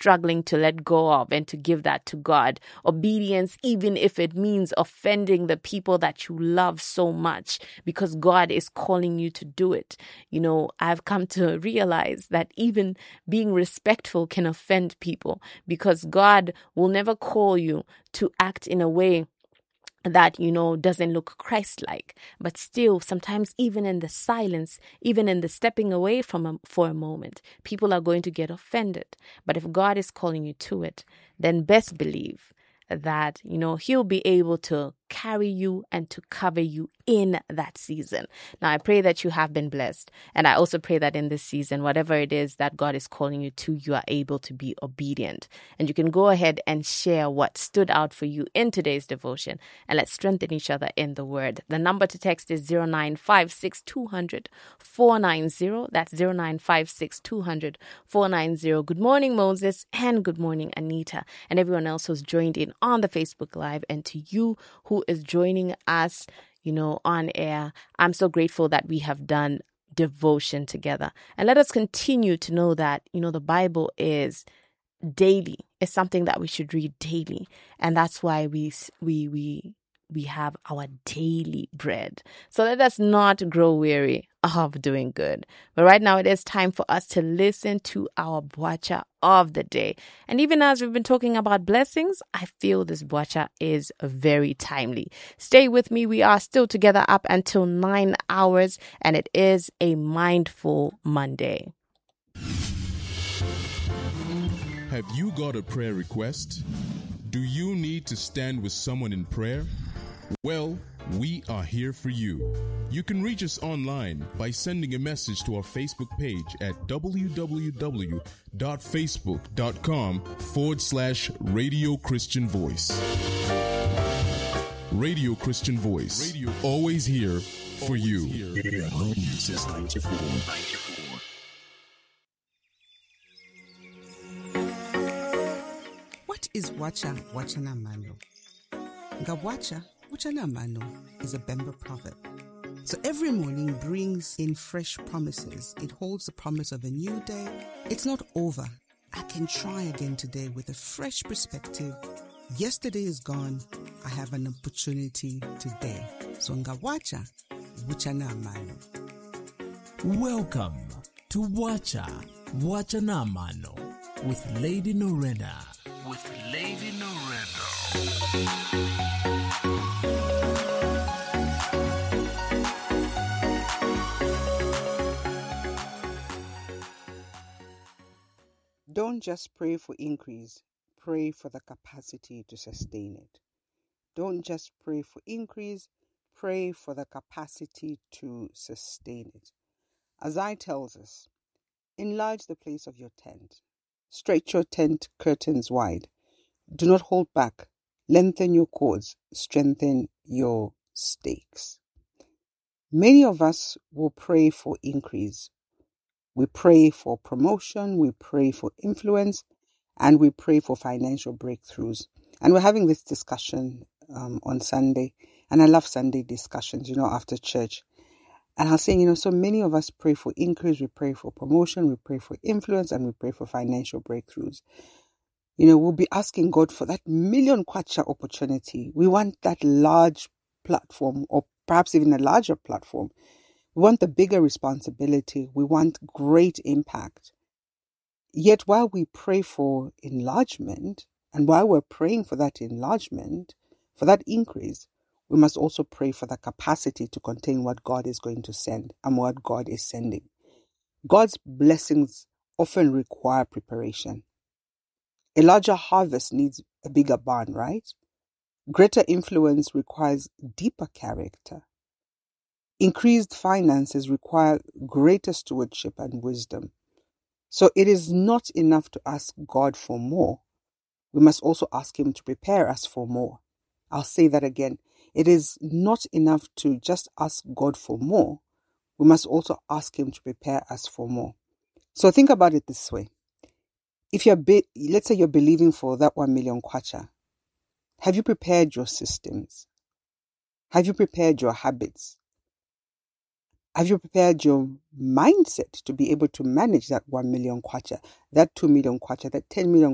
struggling to let go of and to give that to God. Obedience, even if it means offending the people that you love so much, because God is calling you to do it. I've come to realize that even being respectful can offend people, because God will never call you to act in a way that, doesn't look Christ-like. But still, sometimes even in the silence, even in the stepping away for a moment, people are going to get offended. But if God is calling you to it, then best believe that, he'll be able to carry you and to cover you in that season. Now, I pray that you have been blessed. And I also pray that in this season, whatever it is that God is calling you to, you are able to be obedient. And you can go ahead and share what stood out for you in today's devotion. And let's strengthen each other in the word. The number to text is 0956200490. That's 0956200490. Good morning, Moses, and good morning, Anita, and everyone else who's joined in on the Facebook Live, and to you who is joining us, on air. I'm so grateful that we have done devotion together. And let us continue to know that, the Bible is daily. It's something that we should read daily. And that's why we have our daily bread. So let us not grow weary of doing good. But right now it is time for us to listen to our Bwacha of the day. And even as we've been talking about blessings, I feel this Bwacha is very timely. Stay with me. We are still together up until 9 hours, and it is a Mindful Monday. Have you got a prayer request? Do you need to stand with someone in prayer? Well, we are here for you. You can reach us online by sending a message to our Facebook page at www.facebook.com/Radio Christian Voice. Radio Christian Voice. Always here for you. Since 94. What is Wachana Mano? Ngabwacha Wachana Mano is a Bemba proverb. So every morning brings in fresh promises. It holds the promise of a new day. It's not over. I can try again today with a fresh perspective. Yesterday is gone. I have an opportunity today. So Ngabwacha Wachana Mano. Welcome to Wachana Mano with Lady Norena. Don't just pray for increase, pray for the capacity to sustain it. Don't just pray for increase, pray for the capacity to sustain it. Isaiah tells us, enlarge the place of your tent. Stretch your tent curtains wide. Do not hold back. Lengthen your cords. Strengthen your stakes. Many of us will pray for increase. We pray for promotion. We pray for influence. And we pray for financial breakthroughs. And we're having this discussion on Sunday. And I love Sunday discussions, after church. And I was saying, so many of us pray for increase. We pray for promotion. We pray for influence. And we pray for financial breakthroughs. We'll be asking God for that million kwacha opportunity. We want that large platform, or perhaps even a larger platform. We want the bigger responsibility. We want great impact. Yet while we pray for enlargement, and while we're praying for that enlargement, for that increase, we must also pray for the capacity to contain what God is going to send and what God is sending. God's blessings often require preparation. A larger harvest needs a bigger barn, right? Greater influence requires deeper character. Increased finances require greater stewardship and wisdom. So it is not enough to ask God for more. We must also ask Him to prepare us for more. I'll say that again. It is not enough to just ask God for more. We must also ask Him to prepare us for more. So think about it this way. If let's say you're believing for that 1 million kwacha, have you prepared your systems? Have you prepared your habits? Have you prepared your mindset to be able to manage that 1 million kwacha, that 2 million kwacha, that 10 million